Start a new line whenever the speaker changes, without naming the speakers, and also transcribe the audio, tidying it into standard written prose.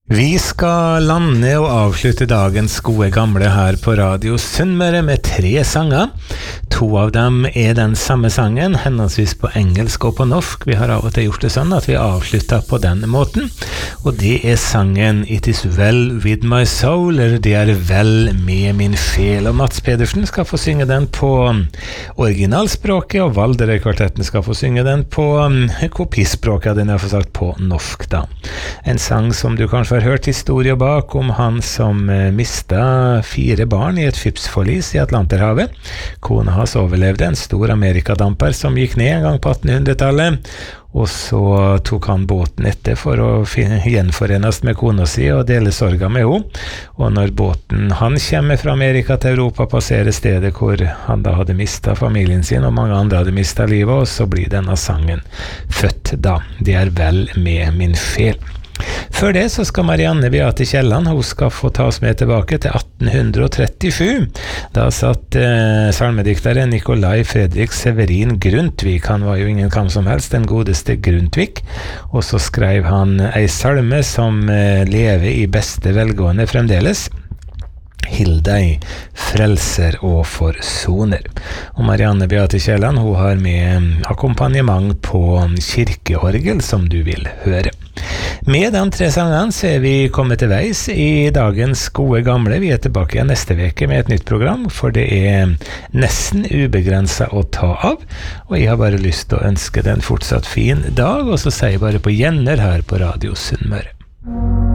Vi skal lande og avslutte dagens gode gamle her på Radio Sunnmøre med 3 sanger. 2 av dem er den samme sangen, henholdsvis på engelsk og på norsk. Vi har av og til gjort det sånn at vi avslutter på den måten. Og det er sangen It is well with my soul, eller Det er vel med min sjel. Og Mats Pedersen skal få synge den på originalspråket, og Valderøy-kvartetten skal få synge den på kopispråket, den er for sagt på norsk da. En sang som du kanskje har hørt historier bak om han som mistet 4 barn i et skipsforlis i Atlanterhavet. Kona hans overlevde, en stor amerikadamper som gikk ned en gang på 1800-tallet, og så tok han båten etter for å gjenforenes med kona si og dele sorga med henne. Og når båten han kommer fra Amerika til Europa, passerer stedet hvor han da hadde mistet familien sin, og mange andre hadde mistet livet, og så blir denne sangen født da. Det er vel med min sjel. Før det så skal Marianne Beate Kielland, hun skal få ta oss med tilbake til 1837. Da satt salmedikteren Nikolai Fredrik Severin Grundtvig. Han var jo ingen kam som helst, den godeste Grundtvig. Og så skrev han ei salme som lever i beste velgående fremdeles. Hill deg, frelser og forsoner. Og Marianne Beate Kielland, hun har med akkompagnement på kirkeorgel som du vil høre. Med de 3 sangene så er vi kommet til veis i dagens gode gamle. Vi er tilbake igjen neste veke med et nytt program, for det er nesten ubegrenset å ta av. Og jeg har bare lyst til å ønske deg en fortsatt fin dag, og så sier jeg bare på gjenner her på Radio Sunnmøre.